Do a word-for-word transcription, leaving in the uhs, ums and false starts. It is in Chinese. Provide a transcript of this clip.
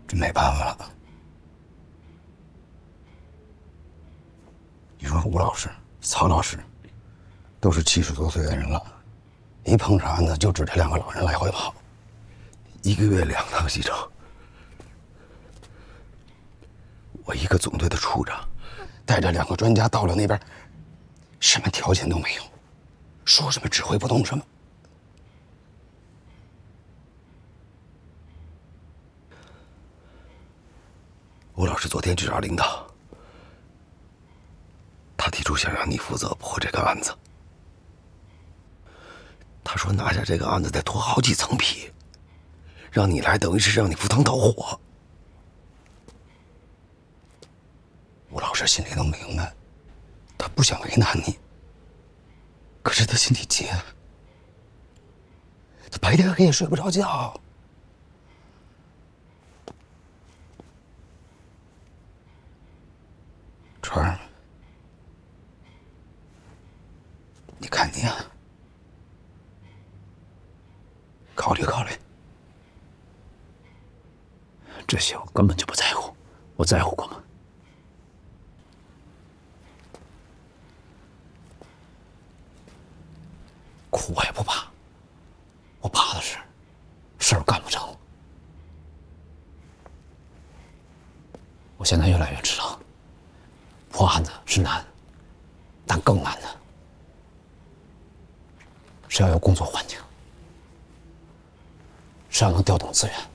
真没办法了。你说吴老师、曹老师，都是七十多岁的人了，一碰上案子就指这两个老人来回跑，一个月两趟西城。我一个总队的处长，带着两个专家到了那边，什么条件都没有，说什么指挥不动什么。吴老师昨天去找领导，他提出想让你负责破这个案子。他说拿下这个案子得脱好几层皮，让你来等于是让你赴汤蹈火。吴老师心里都明白，他不想为难你，可是他心里急，他白天黑夜睡不着觉。川儿，你看你啊，考虑考虑。 这些我根本就不在乎，我在乎过吗？苦我也不怕，我怕的是事儿干不成。我现在越来越知道，破案子是难，但更难的是要有工作环境，是要能调动资源。